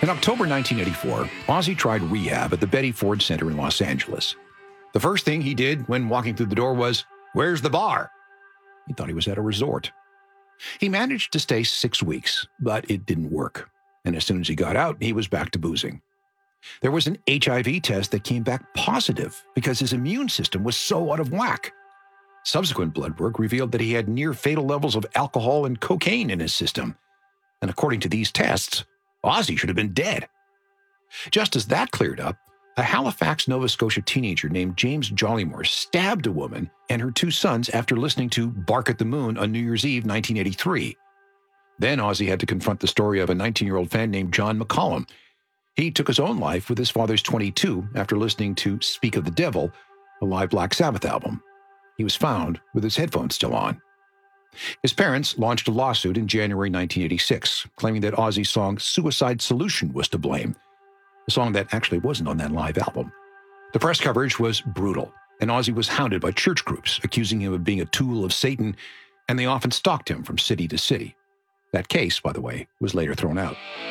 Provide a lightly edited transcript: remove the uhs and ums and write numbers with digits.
October 1984, Ozzy tried rehab at the Betty Ford Center in Los Angeles. The first thing he did when walking through the door was, "Where's the bar?" He thought he was at a resort. He managed to stay 6 weeks, but it didn't work. And as soon as he got out, he was back to boozing. There was an HIV test that came back positive because his immune system was so out of whack. Subsequent blood work revealed that he had near-fatal levels of alcohol and cocaine in his system. And according to these tests, Ozzy should have been dead. Just as that cleared up, a Halifax, Nova Scotia teenager named James Jollymore stabbed a woman and her 2 sons after listening to Bark at the Moon on New Year's Eve 1983. Then Ozzy had to confront the story of a 19-year-old fan named John McCollum. He took his own life with his father's .22 after listening to Speak of the Devil, a live Black Sabbath album. He was found with his headphones still on. His parents launched a lawsuit in January 1986, claiming that Ozzy's song Suicide Solution was to blame, a song that actually wasn't on that live album. The press coverage was brutal, and Ozzy was hounded by church groups, accusing him of being a tool of Satan, and they often stalked him from city to city. That case, by the way, was later thrown out.